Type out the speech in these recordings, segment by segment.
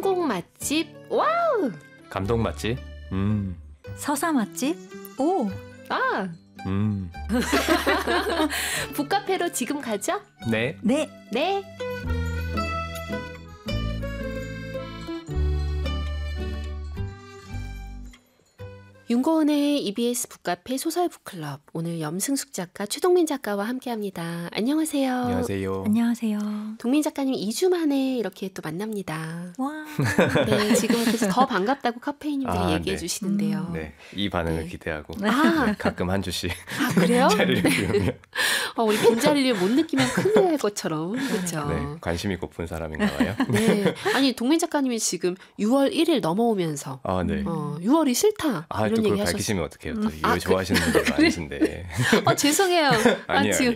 성공 맛집. 와우. 감동 맛집. 서사 맛집. 오. 아. 북카페로 지금 가죠? 네. 네. 네. 윤고은의 EBS 북카페 소설 북클럽. 오늘 염승숙 작가, 최동민 작가와 함께합니다. 안녕하세요. 안녕하세요. 안녕하세요. 동민 작가님 2주 만에 이렇게 또 만납니다. 와. 네, 지금 그래서 더 반갑다고 카페인님들이 얘기해 네. 주시는데요. 네, 이 반응을 네. 기대하고 아, 가끔 한 주씩 아 그래요? 자리를 비우면 우리 빈자리를 못 느끼면 큰일 날 것처럼. 그렇죠. 네, 관심이 고픈 사람인가 봐요. 네. 아니 동민 작가님이 지금 6월 1일 넘어오면서 아, 네. 6월이 싫다 또 이런 그걸 얘기 하셨어요. 밝히시면 어떡해요. 또 이걸 좋아하시는 분들 많으신데. 죄송해요. 아니에요, 지금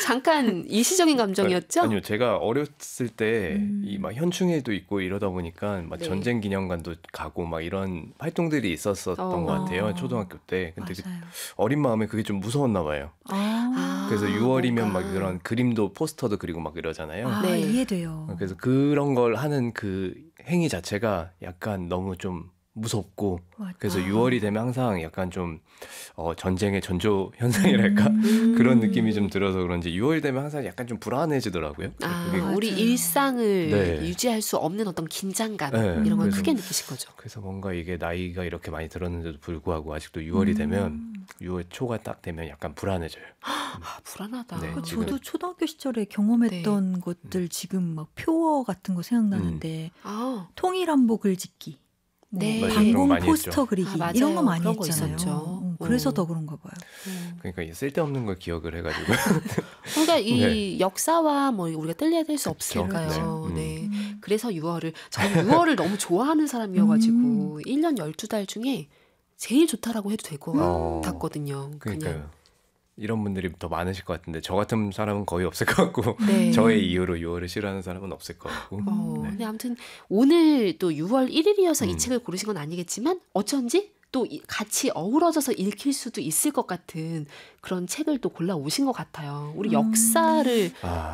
잠깐 일시적인 감정이었죠? 아니요, 제가 어렸을 때 이 막 현충회도 있고 이러다 보니까 막 네. 전쟁 기념관도 가고 막 이런 활동들이 있었던 것 같아요. 초등학교 때. 근데 맞아요. 어린 마음에 그게 좀 무서웠나 봐요. 그래서 6월이면 뭔가. 막 그런 그림도 포스터도 그리고 막 이러잖아요. 네. 이해돼요. 그래서 그런 걸 하는 그 행위 자체가 약간 너무 좀 무섭고 맞아. 그래서 6월이 되면 항상 약간 좀 전쟁의 전조 현상이랄까 그런 느낌이 좀 들어서 그런지 6월 되면 항상 약간 좀 불안해지더라고요. 그게 우리 맞아요. 일상을 네. 유지할 수 없는 어떤 긴장감 네, 이런 걸 그래서- 크게 느끼신 거죠. 그래서 뭔가 이게 나이가 이렇게 많이 들었는데도 불구하고 아직도 6월이 되면 6월 초가 딱 되면 약간 불안해져요. 불안하다. 네, 저도 지금- 초등학교 시절에 경험했던 것들 지금 막 표어 같은 거 생각나는데 통일 한복을 짓기, 뭐 네. 맞아요. 그런 거 방공 많이 포스터 했죠. 그리기 맞아요. 이런 거 많이 그런 거 했잖아요. 있었죠. 그래서 더 그런가 봐요. 그러니까 이게 쓸데없는 걸 기억을 해가지고 그러니까 이 네. 역사와 뭐 우리가 뗄래야 수 없으니까요. 그쵸. 네. 그래서 6월을 저는 6월을 너무 좋아하는 사람이어가지고 1년 12달 중에 제일 좋다라고 해도 될 것 같거든요. 그러니까요. 이런 분들이 더 많으실 것 같은데 저 같은 사람은 거의 없을 것 같고 네. 저의 이유로 6월을 싫어하는 사람은 없을 것 같고 네. 근데 아무튼 오늘 또 6월 1일이어서 이 책을 고르신 건 아니겠지만 어쩐지 또 같이 어우러져서 읽힐 수도 있을 것 같은 그런 책을 또 골라 오신 것 같아요. 우리 역사를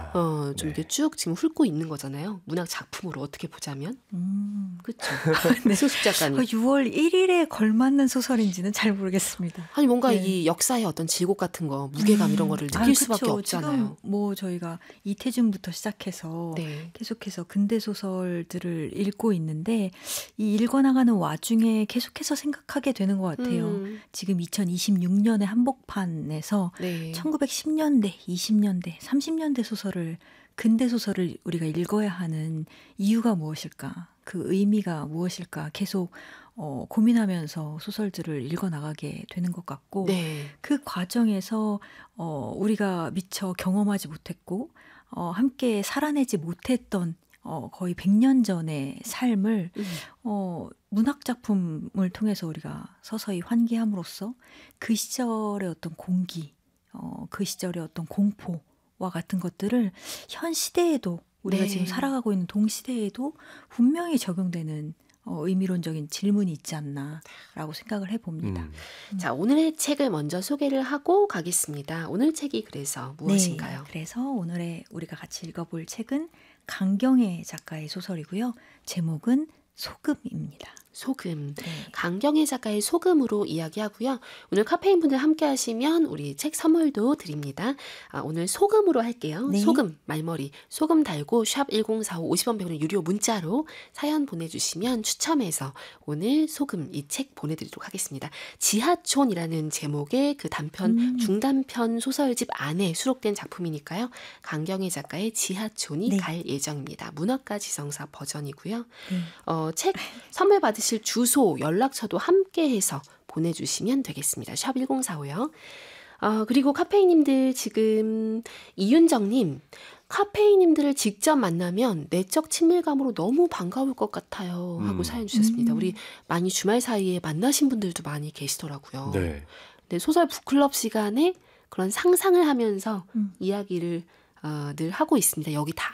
좀 네. 이렇게 쭉 지금 훑고 있는 거잖아요. 문학 작품으로 어떻게 보자면. 그렇죠. 네. 수숙 작가님. 6월 1일에 걸맞는 소설인지는 잘 모르겠습니다. 아니 뭔가 네. 이 역사의 어떤 질곡 같은 거, 무게감 이런 거를 느낄 수밖에 그쵸. 없잖아요. 지금 뭐 저희가 이태준부터 시작해서 네. 계속해서 근대 소설들을 읽고 있는데 이 읽어나가는 와중에 계속해서 생각하게 되는 것 같아요. 지금 2026년의 한복판에서 네. 1910년대, 20년대, 30년대 소설을 근대 소설을 우리가 읽어야 하는 이유가 무엇일까? 그 의미가 무엇일까? 계속 고민하면서 소설들을 읽어나가게 되는 것 같고 네. 그 과정에서 우리가 미처 경험하지 못했고 함께 살아내지 못했던 거의 100년 전의 삶을 문학 작품을 통해서 우리가 서서히 환기함으로써 그 시절의 어떤 공기, 그 시절의 어떤 공포와 같은 것들을 현 시대에도 우리가 네. 지금 살아가고 있는 동시대에도 분명히 적용되는 의미론적인 질문이 있지 않나라고 생각을 해봅니다. 자, 오늘의 책을 먼저 소개를 하고 가겠습니다. 오늘 책이 그래서 무엇인가요? 네, 그래서 오늘의 우리가 같이 읽어볼 책은 강경애 작가의 소설이고요. 제목은 소금입니다. 소금. 네. 강경애 작가의 소금으로 이야기하고요. 오늘 카페인 분들 함께 하시면 우리 책 선물도 드립니다. 오늘 소금으로 할게요. 네. 소금, 말머리. 소금 달고 샵 1045 50원 100원 유료 문자로 사연 보내주시면 추첨해서 오늘 소금 이 책 보내드리도록 하겠습니다. 지하촌이라는 제목의 그 단편, 중단편 소설집 안에 수록된 작품이니까요. 강경애 작가의 지하촌이 네. 갈 예정입니다. 문학가 지성사 버전이고요. 네. 책 선물 받으실 주소, 연락처도 함께해서 보내주시면 되겠습니다. 샵 1045요. 그리고 카페인님들 지금 이윤정님, 카페인님들을 직접 만나면 내적 친밀감으로 너무 반가울 것 같아요 하고 사연 주셨습니다. 우리 많이 주말 사이에 만나신 분들도 많이 계시더라고요. 네. 근데 소설 북클럽 시간에 그런 상상을 하면서 이야기를 늘 하고 있습니다. 여기 다